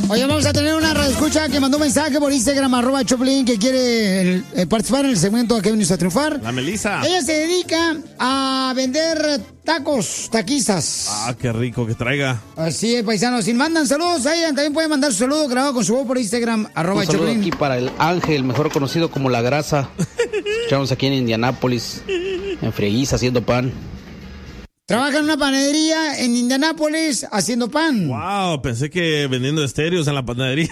Oye, vamos a tener una radioescucha que mandó un mensaje por Instagram, @Choplin, que quiere participar en el segmento de que venimos a triunfar. La Melissa. Ella se dedica a vender tacos, taquizas. Ah, qué rico que traiga. Así es, paisanos. Si mandan saludos a ella, también pueden mandar su saludo grabado con su voz por Instagram, Un saludo @Choplin. aquí para el Ángel, mejor conocido como La Grasa. Estamos aquí en Indianápolis, en Frieguiza, haciendo pan. Trabaja en una panadería en Indianápolis haciendo pan. Wow, pensé que vendiendo estéreos en la panadería.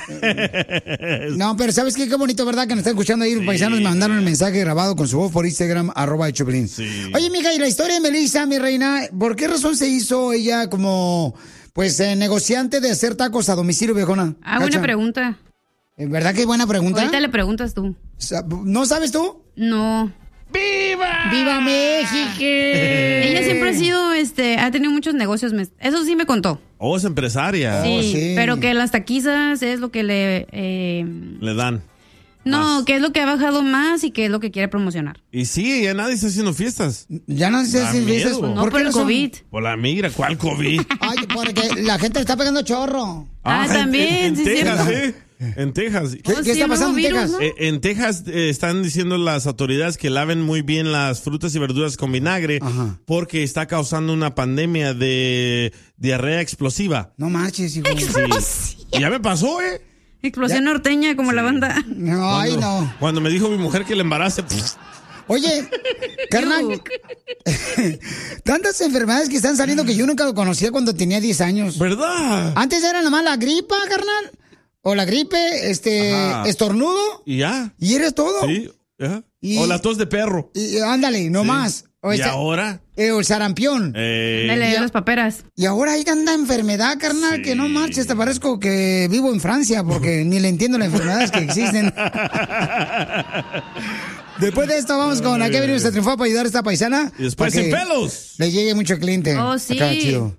No, pero ¿sabes qué? Qué bonito, ¿verdad? Que nos están escuchando ahí los paisanos. Me mandaron el mensaje grabado con su voz por Instagram, @Choplin. Sí. Oye, mija, y la historia de Melissa, mi reina, ¿por qué razón se hizo ella como, pues, negociante de hacer tacos a domicilio, viejona? Ah, buena ¿Cacha? pregunta. ¿Verdad que buena pregunta? Ahorita le preguntas tú. ¿No sabes tú? No. ¡Viva! ¡Viva México! Ella siempre ha sido, ha tenido muchos negocios. Eso sí me contó. Oh, es empresaria. Sí, pero que las taquizas es lo que le... Le dan. No, que es lo que ha bajado más y que es lo que quiere promocionar. Y sí, ya nadie está haciendo fiestas. Ya no se hacen fiestas. No, por el COVID. Por la migra, ¿cuál COVID? Ay, porque la gente le está pegando chorro. También, en sí, Texas, cierto. En Texas. ¿Qué está pasando en Texas? En Texas están diciendo las autoridades que laven muy bien las frutas y verduras con vinagre porque está causando una pandemia de diarrea explosiva. No marches, hijo. Explosiva. Y ya me pasó, Explosión norteña como la banda. No, ay, no. Cuando me dijo mi mujer que le embarace. Oye, carnal, tantas enfermedades que están saliendo que yo nunca lo conocía cuando tenía 10 años. ¿Verdad? Antes era nomás la gripa, carnal. O la gripe, estornudo. ¿Y ya? ¿Y eres todo? Sí, ya. O la tos de perro. Y ándale, no más. O ¿Y ahora? O el sarampión. Dale, las paperas. Y ahora hay tanta enfermedad, carnal, que no marches. Te parezco que vivo en Francia porque ni le entiendo las enfermedades que existen. Después de esto vamos con ¿a qué venimos a triunfar para ayudar a esta paisana? Y después para sin que pelos. Le llegue mucho cliente. Oh, sí. Acá, chido.